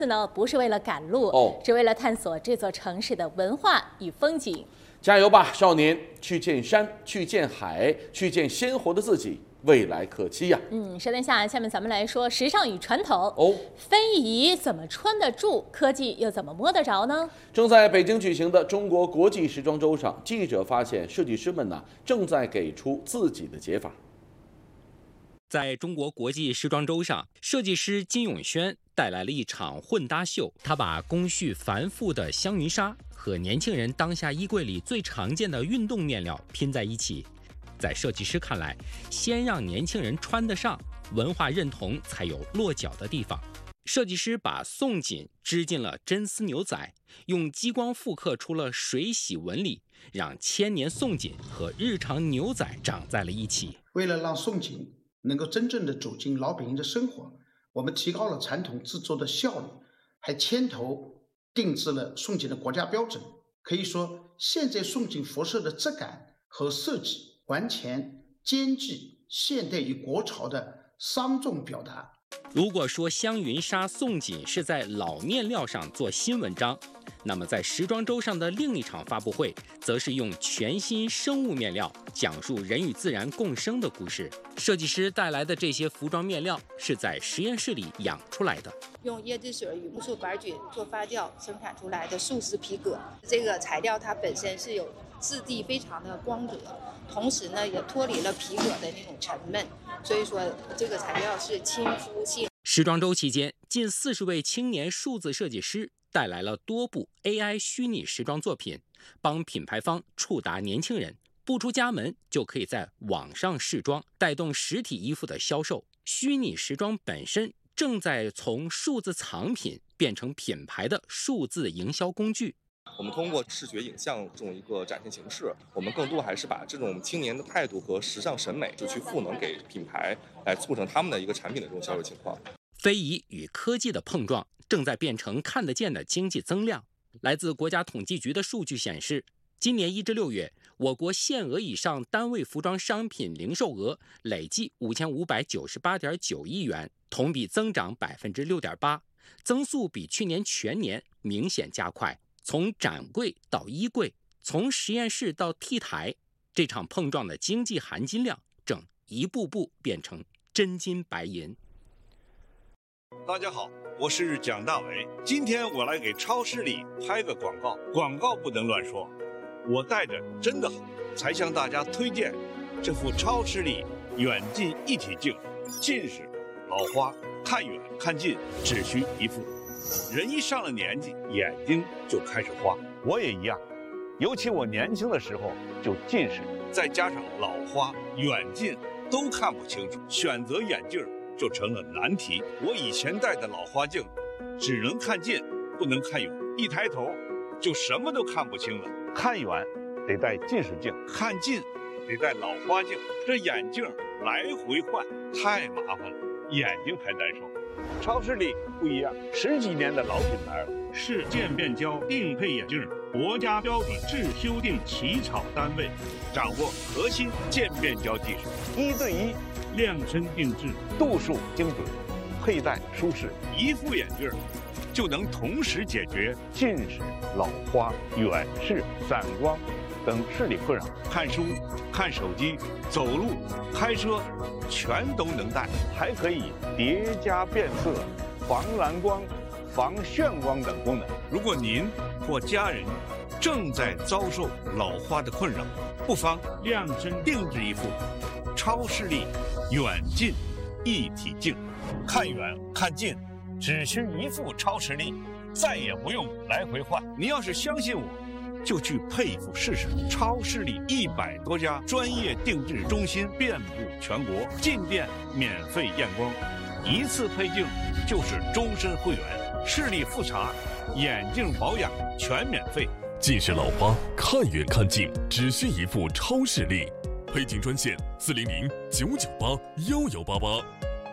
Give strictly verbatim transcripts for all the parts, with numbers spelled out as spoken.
次呢，不是为了赶路， 哦， 只为了探索这座城市的文化与风景。 加油吧，少年！去见山，去见海，去见鲜活的自己，未来可期呀！ 嗯，舌尖下，下面咱们来说时尚与传统。 哦， 非遗怎么穿得住，科技又怎么摸得着呢？ 正在北京举行的中国国际时装周上，记者发现设计师们呢正在给出自己的解法。 在中国国际时装周上，设计师金永轩带来了一场混搭秀。他把工序繁复的香云纱和年轻人当下衣柜里最常见的运动面料拼在一起。在设计师看来，先让年轻人穿得上，文化认同才有落脚的地方。设计师把宋锦织进了真丝牛仔，用激光复刻出了水洗纹理，让千年宋锦和日常牛仔长在了一起。 为了让宋锦能够真正的走进老百姓的生活，我们提高了传统制作的效率，还牵头定制了宋锦的国家标准。可以说，现在宋锦服饰的质感和设计完全兼具现代与国潮的双重表达。 如果说香云纱宋锦是在老面料上做新文章，那么在时装周上的另一场发布会，则是用全新生物面料讲述人与自然共生的故事。设计师带来的这些服装面料是在实验室里养出来的， 用椰子水与木树板菌做发酵生产出来的树脂皮革。这个材料它本身是有质地非常的光泽，同时呢也脱离了皮革的那种沉闷，所以说这个材料是亲肤性。 时装周期间，近四十位青年数字设计师带来了多部 A I 虚拟时装作品，帮品牌方触达年轻人，不出家门就可以在网上试装，带动实体衣服的销售。虚拟时装本身正在从数字藏品变成品牌的数字营销工具。 我们通过视觉影像这种一个展现形式，我们更多还是把这种青年的态度和时尚审美就去赋能给品牌，来促成他们的一个产品的这种销售情况。 非遗与科技的碰撞正在变成看得见的经济增量。来自国家统计局的数据显示，今年一至六月，我国限额以上单位服装商品零售额累计五千五百九十八点九亿元，同比增长百分之六点八，增速比去年全年明显加快。从展柜到衣柜，从实验室到 T 台，这场碰撞的经济含金量正一步步变成真金白银。 大家好，我是蒋大为，今天我来给超市里拍个广告，广告不能乱说，我带着真的好，才向大家推荐这副超视力远近一体镜。近视、老花，看远看近只需一副。人一上了年纪，眼睛就开始花，我也一样，尤其我年轻的时候就近视，再加上老花，远近都看不清楚，选择眼镜就成了难题。我以前戴的老花镜只能看近，不能看远，一抬头就什么都看不清了。看远得戴近视镜，看近得戴老花镜，这眼镜来回换太麻烦了，眼睛还难受。超视力不一样，十几年的老品牌了，是渐变焦定配眼镜国家标准制修订起草单位，掌握核心渐变焦技术，一对一量身定制，度数精准，佩戴舒适，一副眼镜就能同时解决近视、老花、远视、散光等视力困扰。看书、看手机、走路、开车，全都能戴，还可以叠加变色、防蓝光、防眩光等功能。如果您或家人正在遭受老花的困扰，不妨量身定制一副超视力远近一体镜，看远看近只需一副超视力，再也不用来回换。您要是相信我，就去配一副试试。超视力一百多家专业定制中心遍布全国，进店免费验光，一次配镜就是终身会员，视力复查、眼镜保养全免费。 近视老花，看远看近只需一副超视力，配镜专线四零零九九八幺幺八八。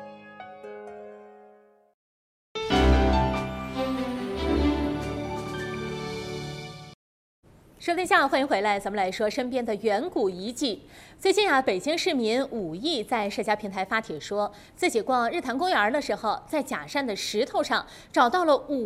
收听下，欢迎回来，咱们来说身边的远古遗迹。最近啊，北京市民武义在社交平台发帖说，自己逛日坛公园的时候，在假山的石头上找到了五